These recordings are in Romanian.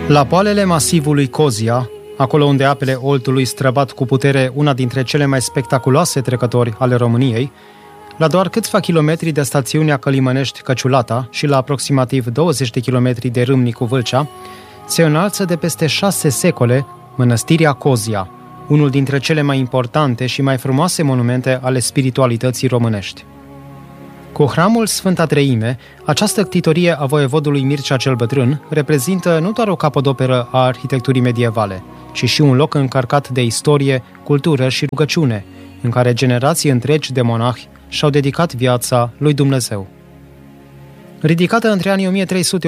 La poalele masivului Cozia, acolo unde apele Oltului străbat cu putere una dintre cele mai spectaculoase trecători ale României, la doar câțiva kilometri de stațiunea Călimănești-Căciulata și la aproximativ 20 de kilometri de Râmnicu Vâlcea, se înalță de peste 6 secole Mănăstirea Cozia, unul dintre cele mai importante și mai frumoase monumente ale spiritualității românești. Cu hramul Sfânta Treime, această ctitorie a voievodului Mircea cel Bătrân reprezintă nu doar o capodoperă a arhitecturii medievale, ci și un loc încărcat de istorie, cultură și rugăciune, în care generații întregi de monahi și-au dedicat viața lui Dumnezeu. Ridicată între anii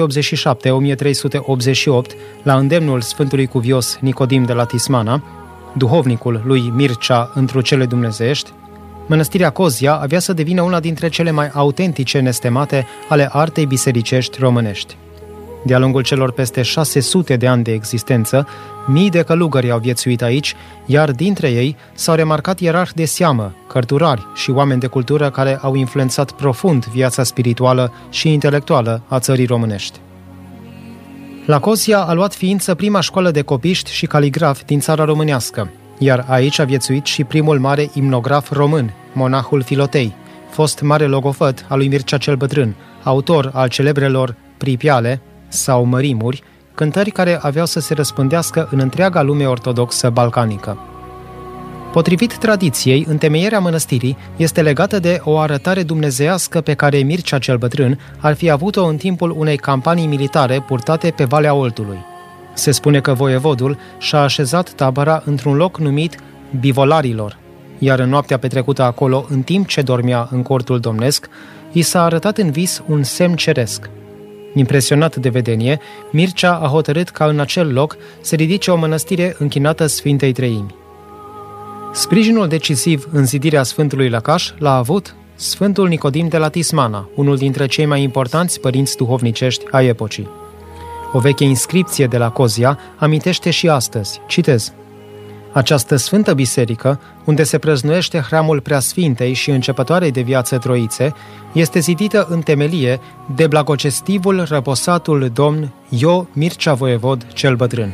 1387-1388, la îndemnul Sfântului Cuvios Nicodim de la Tismana, duhovnicul lui Mircea întru cele dumnezeiești, Mănăstirea Cozia avea să devină una dintre cele mai autentice nestemate ale artei bisericești românești. De-a lungul celor peste 600 de ani de existență, mii de călugări au viețuit aici, iar dintre ei s-au remarcat ierarhi de seamă, cărturari și oameni de cultură care au influențat profund viața spirituală și intelectuală a țării românești. La Cozia a luat ființă prima școală de copiști și caligrafi din țara românească, iar aici a viețuit și primul mare imnograf român, monahul Filotei, fost mare logofăt al lui Mircea cel Bătrân, autor al celebrelor pripiale sau mărimuri, cântări care aveau să se răspândească în întreaga lume ortodoxă balcanică. Potrivit tradiției, întemeierea mănăstirii este legată de o arătare dumnezeiască pe care Mircea cel Bătrân ar fi avut-o în timpul unei campanii militare purtate pe Valea Oltului. Se spune că voievodul și-a așezat tabăra într-un loc numit Bivolarilor, iar în noaptea petrecută acolo, în timp ce dormea în cortul domnesc, i s-a arătat în vis un semn ceresc. Impresionat de vedenie, Mircea a hotărât ca în acel loc să ridice o mănăstire închinată Sfintei Treimi. Sprijinul decisiv în zidirea Sfântului Lăcaș l-a avut Sfântul Nicodim de la Tismana, unul dintre cei mai importanți părinți duhovnicești ai epocii. O veche inscripție de la Cozia amintește și astăzi, citez: această sfântă biserică, unde se prăznuiește hramul Preasfintei și începătoarei de viață Troițe, este zidită în temelie de blagocestivul răposatul domn Io Mircea Voievod cel Bătrân.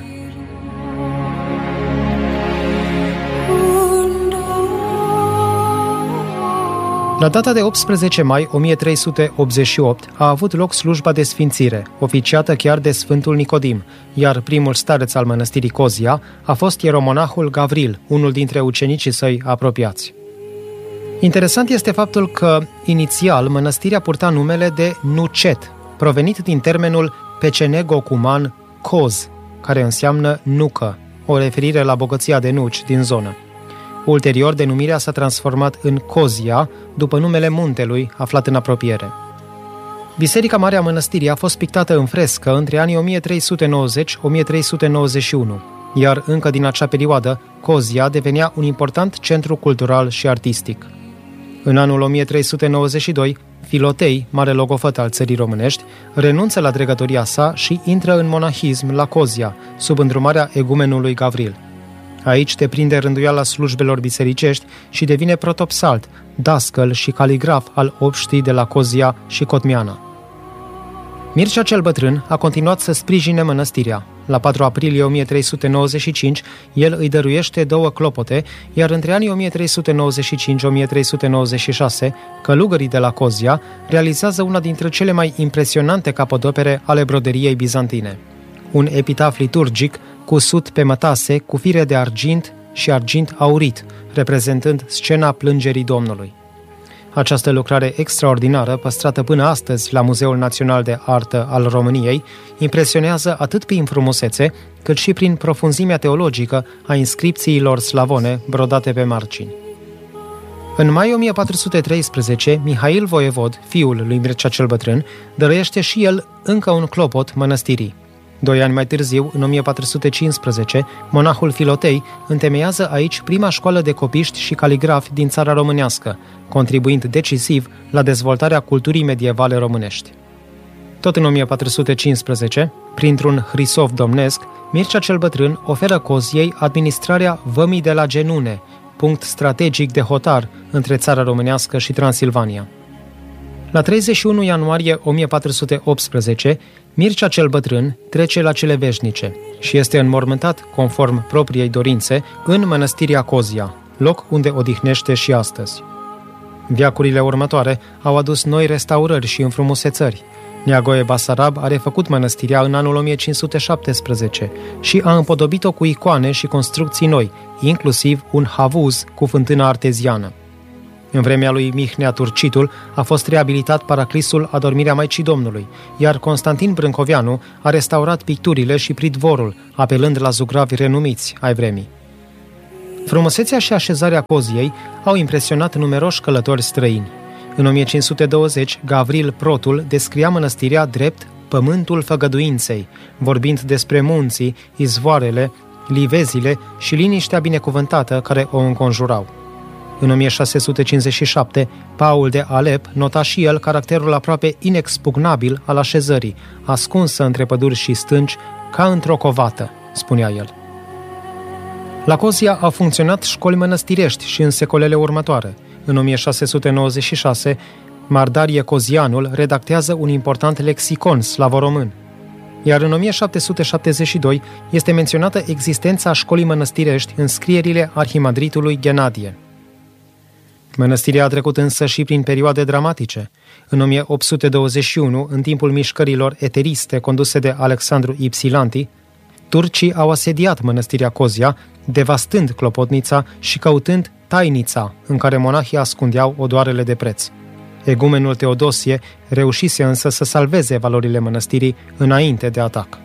La data de 18 mai 1388 a avut loc slujba de sfințire, oficiată chiar de Sfântul Nicodim, iar primul stareț al mănăstirii Cozia a fost ieromonahul Gavril, unul dintre ucenicii săi apropiați. Interesant este faptul că, inițial, mănăstirea purta numele de Nucet, provenit din termenul pecenego-cuman coz, care înseamnă nucă, o referire la bogăția de nuci din zonă. Ulterior, denumirea s-a transformat în Cozia, după numele muntelui aflat în apropiere. Biserica Mare a Mănăstirii a fost pictată în frescă între anii 1390-1391, iar încă din acea perioadă, Cozia devenea un important centru cultural și artistic. În anul 1392, Filotei, mare logofăt al țării românești, renunță la dregătoria sa și intră în monahism la Cozia, sub îndrumarea egumenului Gavril. Aici deprinde rânduiala slujbelor bisericești și devine protopsalt, dascăl și caligraf al obștii de la Cozia și Cotmiana. Mircea cel Bătrân a continuat să sprijine mănăstirea. La 4 aprilie 1395, el îi dăruiește 2 clopote, iar între anii 1395-1396, călugării de la Cozia realizează una dintre cele mai impresionante capodopere ale broderiei bizantine. Un epitaf liturgic cusut pe mătase cu fire de argint și argint aurit, reprezentând scena Plângerii Domnului. Această lucrare extraordinară, păstrată până astăzi la Muzeul Național de Artă al României, impresionează atât prin frumusețe, cât și prin profunzimea teologică a inscripțiilor slavone brodate pe margini. În mai 1413, Mihail Voievod, fiul lui Mircea cel Bătrân, dăruiește și el încă un clopot mănăstirii. 2 ani mai târziu, în 1415, monahul Filotei întemeiază aici prima școală de copiști și caligrafi din țara românească, contribuind decisiv la dezvoltarea culturii medievale românești. Tot în 1415, printr-un hrisov domnesc, Mircea cel Bătrân oferă Coziei administrarea vămii de la Genune, punct strategic de hotar între țara românească și Transilvania. La 31 ianuarie 1418, Mircea cel Bătrân trece la cele veșnice și este înmormântat, conform propriei dorințe, în mănăstirea Cozia, loc unde odihnește și astăzi. Veacurile următoare au adus noi restaurări și înfrumusețări. Neagoe Basarab a refăcut mănăstirea în anul 1517 și a împodobit-o cu icoane și construcții noi, inclusiv un havuz cu fântână arteziană. În vremea lui Mihnea Turcitul a fost reabilitat paraclisul Adormirea Maicii Domnului, iar Constantin Brâncoveanu a restaurat picturile și pridvorul, apelând la zugravi renumiți ai vremii. Frumusețea și așezarea Coziei au impresionat numeroși călători străini. În 1520, Gavril Protul descria mănăstirea drept pământul făgăduinței, vorbind despre munții, izvoarele, livezile și liniștea binecuvântată care o înconjurau. În 1657, Paul de Alep nota și el caracterul aproape inexpugnabil al așezării, ascunsă între păduri și stânci, ca într-o covată, spunea el. La Cozia au funcționat școli mănăstirești și în secolele următoare. În 1696, Mardarie Cozianul redactează un important lexicon slavo-român. Iar în 1772 este menționată existența școlii mănăstirești în scrierile arhimandritului Ghenadie. Mănăstirea a trecut însă și prin perioade dramatice. În 1821, în timpul mișcărilor eteriste conduse de Alexandru Ipsilanti, turcii au asediat mănăstirea Cozia, devastând clopotnița și căutând tainița în care monahii ascundeau odoarele de preț. Egumenul Teodosie reușise însă să salveze valorile mănăstirii înainte de atac.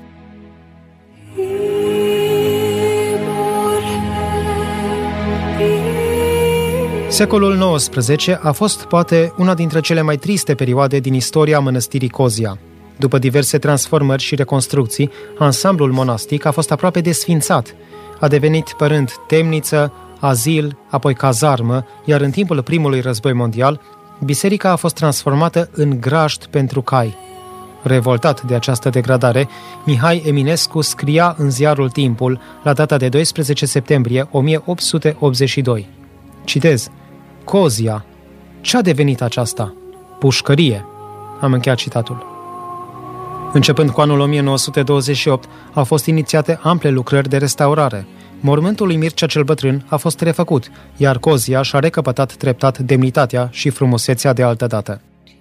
Secolul XIX a fost poate una dintre cele mai triste perioade din istoria mănăstirii Cozia. După diverse transformări și reconstrucții, ansamblul monastic a fost aproape desfințat. A devenit părând temniță, azil, apoi cazarmă, iar în timpul primului război mondial, biserica a fost transformată în grajd pentru cai. Revoltat de această degradare, Mihai Eminescu scria în ziarul Timpul, la data de 12 septembrie 1882. Citez: Cozia, ce-a devenit aceasta? Pușcărie. Am încheiat citatul. Începând cu anul 1928, au fost inițiate ample lucrări de restaurare. Mormântul lui Mircea cel Bătrân a fost refăcut, iar Cozia și-a recăpătat treptat demnitatea și frumusețea de altădată.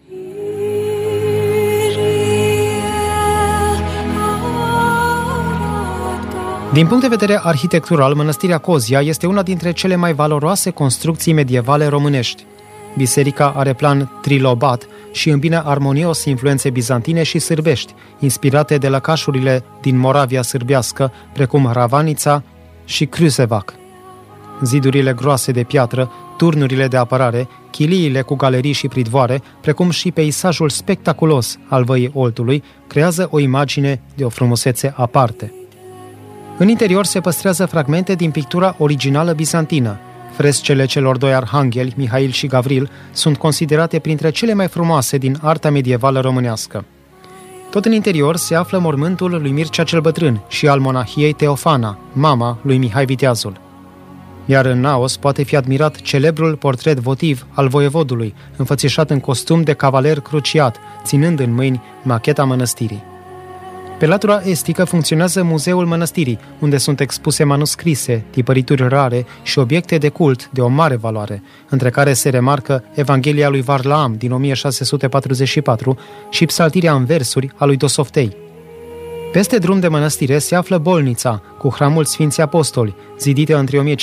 Din punct de vedere arhitectural, mănăstirea Cozia este una dintre cele mai valoroase construcții medievale românești. Biserica are plan trilobat și îmbină armonios influențe bizantine și sârbești, inspirate de lăcașurile din Moravia sârbească, precum Ravanița și Cruzevac. Zidurile groase de piatră, turnurile de apărare, chiliile cu galerii și pridvoare, precum și peisajul spectaculos al Văii Oltului, creează o imagine de o frumusețe aparte. În interior se păstrează fragmente din pictura originală bizantină. Frescele celor doi arhangheli, Mihail și Gavril, sunt considerate printre cele mai frumoase din arta medievală românească. Tot în interior se află mormântul lui Mircea cel Bătrân și al monahiei Teofana, mama lui Mihai Viteazul. Iar în naos poate fi admirat celebrul portret votiv al voievodului, înfățișat în costum de cavaler cruciat, ținând în mâini macheta mănăstirii. Pe latura estică funcționează Muzeul Mănăstirii, unde sunt expuse manuscrise, tipărituri rare și obiecte de cult de o mare valoare, între care se remarcă Evanghelia lui Varlaam din 1644 și Psaltirea în versuri a lui Dosoftei. Peste drum de mănăstire se află bolnița, cu hramul Sfinții Apostoli, zidită între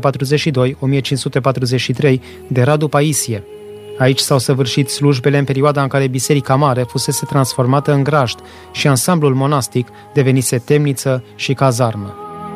1542-1543 de Radu Paisie. Aici s-au săvârșit slujbele în perioada în care Biserica Mare fusese transformată în grajd și ansamblul monastic devenise temniță și cazarmă.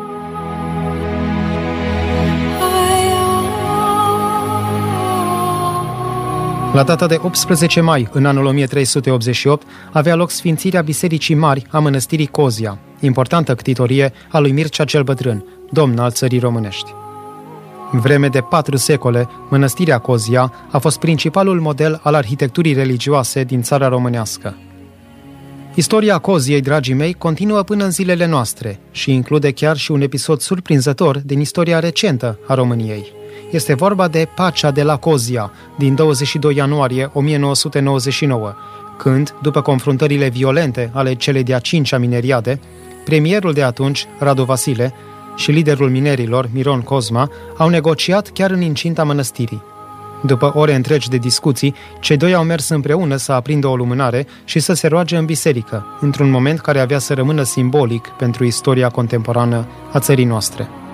La data de 18 mai, în anul 1388, avea loc sfințirea Bisericii Mari a mănăstirii Cozia, importantă ctitorie a lui Mircea cel Bătrân, domn al țării românești. În vreme de 4 secole, mănăstirea Cozia a fost principalul model al arhitecturii religioase din țara românească. Istoria Coziei, dragii mei, continuă până în zilele noastre și include chiar și un episod surprinzător din istoria recentă a României. Este vorba de pacea de la Cozia, din 22 ianuarie 1999, când, după confruntările violente ale celei de-a 5-a mineriade, premierul de atunci, Radu Vasile, și liderul minerilor, Miron Cosma, au negociat chiar în incinta mănăstirii. După ore întregi de discuții, cei doi au mers împreună să aprindă o lumânare și să se roage în biserică, într-un moment care avea să rămână simbolic pentru istoria contemporană a țării noastre.